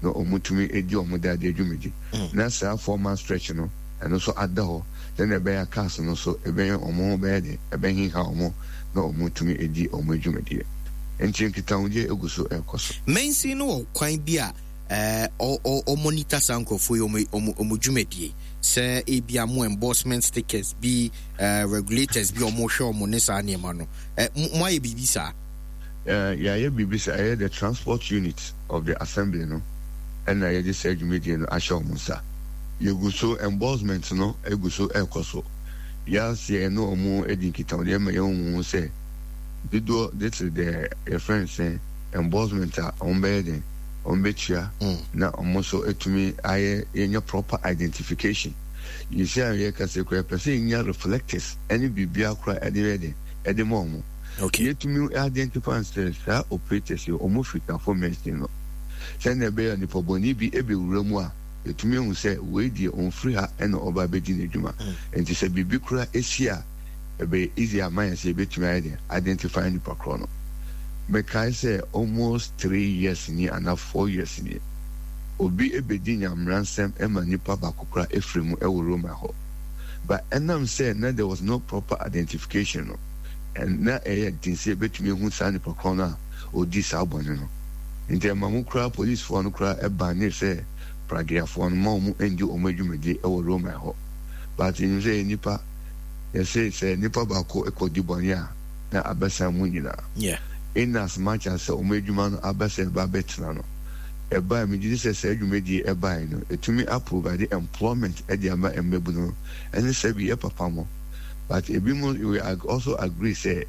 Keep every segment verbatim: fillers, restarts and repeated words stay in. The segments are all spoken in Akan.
no omutumi edi omuda de adwumedi na sa four month stretch no and also adaho then e be ya cast no so e be omo be de e be hin ha omo no omutumi edi omo adwumedi enti nkita unje eguso ekoso mensi no kwan bi a eh o o monitor sankofo yo omo dwumedi se ebia mo enforcement stickers bi uh, regulators bi omo hwe omo ne sa ne ma no eh mo aye bibi sa eh ya ye bibi sa eh the transport unit of the assembly no and I just said media no ahwe omo sa yeguso enforcement no eguso ekoso ya se no omo edinkita o de ma ye hu se dido this is the a friend say enforcement on bed on betia na omoso etumi aye your proper identification you see I can say kwa person nya reflectors any bibia kra edede ede momo okay etumi identify say sa operators yo omo fita for mention no say na be ni poboni bi ebe wuramu a etumi hu say we die on free ha ena oba bedi na dwuma enti say bibi kra esia ebe easy amaya say betumi identify ni pakro no because say almost three years ni and four years ni obi ebedi nyamransem ema nipa bakokra efremu eworo ma ho but enam say na there was no proper identification no and na e din say betumi hu sa ni pakro na odi sa abone no nti mamukra police for no kra e ban ni say pragia for no mo mu endi omadwumedi eworo ma ho but in say nipa you say say nipa bako ekodi boni a na abesa mu nyina yeah in as much as omedwuma no abesa ba betina no eba mi di say say adwumedi eba no etumi approve the employment e dia ma embebu no and say bi e papa mo but ebi mo we also agree say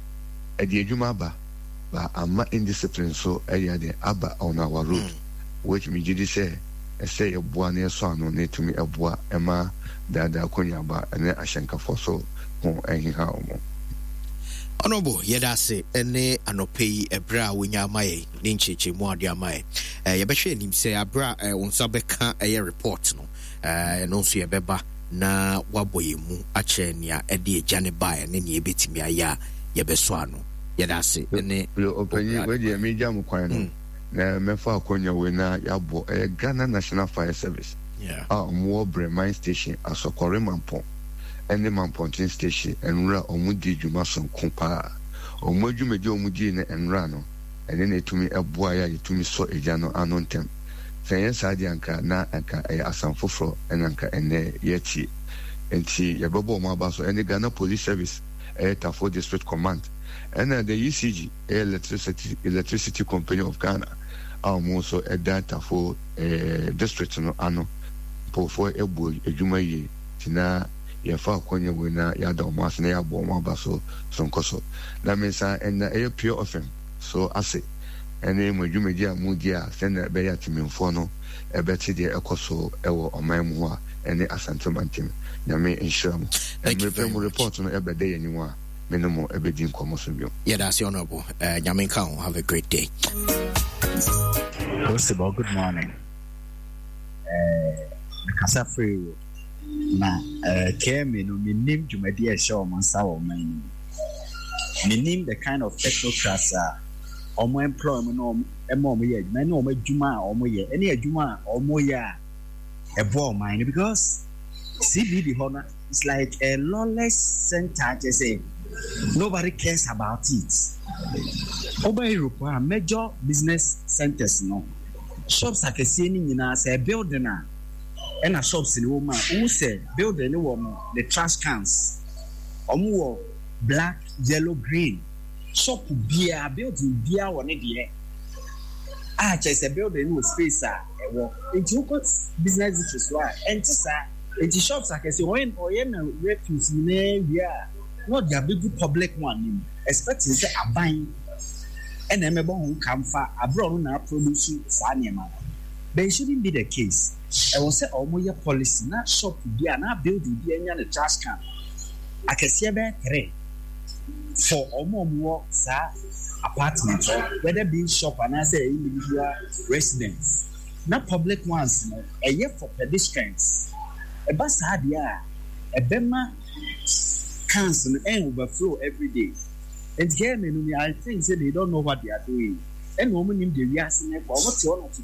e di adwuma ba ba ama indiscipline so e ya de aba on our road mm. which mi di say e say e boa na so ano na etumi e boa e ma dada konya ba ene ahyenkafo so ho ehi ha omo Honorable yedase ene anopeyi ebra wonya amaye ne ncheche mu ade amaye eh yebehwe nim se abra wonsa beka eye report no eh no so yebeba na waboyemu ache nia ede ejane bae ne ne ebetimi aya yebeso ano yedase ene openyi we de media mu kwan no na mefa akonya we na yabo eh Ghana National Fire Service yeah ah mo Bremen station asokore mampon ene mampontin station enra omudi djuma sonko pa omudwumedi omudi ne enra no ene na etumi eboa ya etumi so eja no anontem senya sadi anka na anka e asanfofro enanka ene yeti enti yebebo mo abaso ene Ghana Police Service e Tafo District Command ene the U C G electricity electricity company of Ghana almost e data for eh district no ano pofo ebu edwuma yi tina yafa konye wena ya da omo asene ya bo omo abaso sonkoso na mensa en e pure offense so ase ene modwumedi a mudi a sene be ya timimfo no e beti de ekoso ewo oman mu a ene asantomantem na me ensham e me pe mu report no e be de yanimu a minimum e be din komoso bio yeah that's honorable uh Nyamenka, have a great day. Possible good morning eh kasa free na eh kemi no minim dwumadi a show mon sa wo man minim the kind of technocrats are omo employment no emo omo ye na omo adwuma a omo ye ene adwuma a omo ye a ebo man because C B D hona it's like a lawless center just say nobody cares about it. Over Europe are major business centers no shops are kesi ni nyina say building a and a shops in woman who said building the woman the trash cans omo black yellow green shop beer building beer one there ah just a building with space ah e wo into business issues why and sir into shops are kesi when or yen refuse na here not their big public one expecting say aban and emebo hu kamfa abroad na produce sa niema but it shouldn't be the case. I will say almost policy na shop bi na building bi anya na trash can akese be three for omo sa apartment whether being shop and say individual residents na public ones no eye for pedestrians e ba sa dia e be ma cans and overflow every day and again I think say they don't know what they are doing and woman in the reason for what you want to